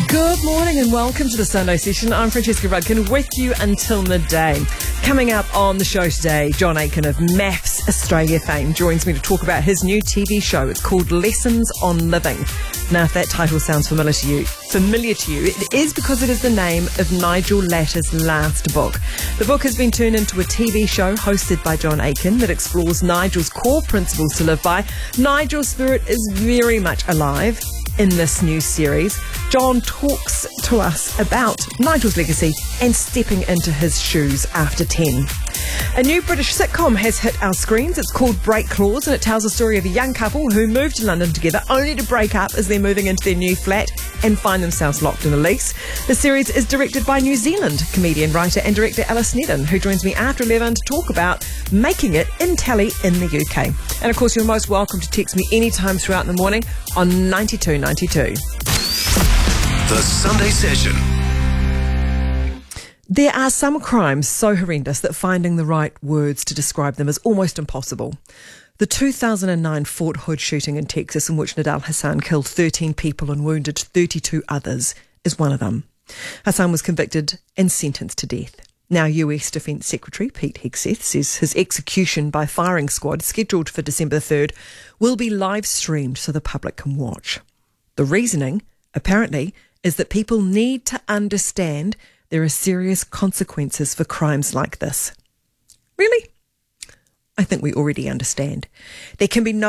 Good morning and welcome to the Sunday session. I'm Francesca Rudkin with you until midday. Coming up on the show today, John Aiken of MAFS Australia fame joins me to talk about his new TV show. It's called Lessons on Living. Now, if that title sounds familiar to you, it is because it is the name of Nigel Latter's last book. The book has been turned into a TV show hosted by John Aiken that explores Nigel's core principles to live by. Nigel's spirit is very much alive in this new series. John talks to us about Nigel's legacy and stepping into his shoes after 10. A new British sitcom has hit our screens. It's called Break Clause, and it tells the story of a young couple who moved to London together only to break up as they're moving into their new flat and find themselves locked in a lease. The series is directed by New Zealand comedian, writer and director Alice Snedden, who joins me after 11 to talk about making it in telly in the UK. And of course, you're most welcome to text me anytime throughout the morning on 9292. The Sunday Session. There are some crimes so horrendous that finding the right words to describe them is almost impossible. The 2009 Fort Hood shooting in Texas, in which Nidal Hasan killed 13 people and wounded 32 others, is one of them. Hasan was convicted and sentenced to death. Now, US Defence Secretary Pete Hegseth says his execution by firing squad, scheduled for December 3rd, will be live streamed so the public can watch. The reasoning, apparently, is that people need to understand there are serious consequences for crimes like this. Really? I think we already understand. There can be no